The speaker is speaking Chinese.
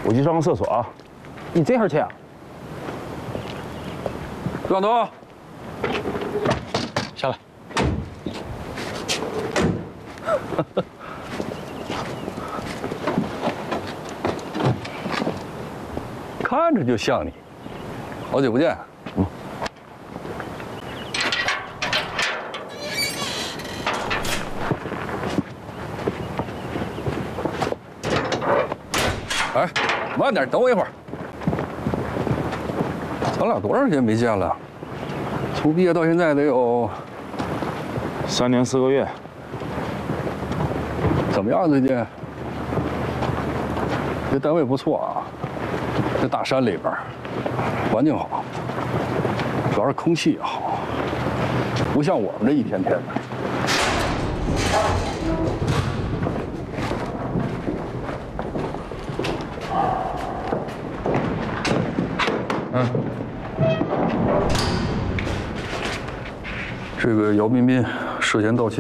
我去上个厕所啊。 你这会儿去啊？ 张东， 下来。 看着就像你。好久不见。哎，慢点，等我一会儿。咱俩多长时间没见了？从毕业到现在得有 3年4个月。 怎么样？最近？这单位不错啊，这大山里边，环境好，主要是空气也好，不像我们这一天天的。这个姚彬彬涉嫌盗窃。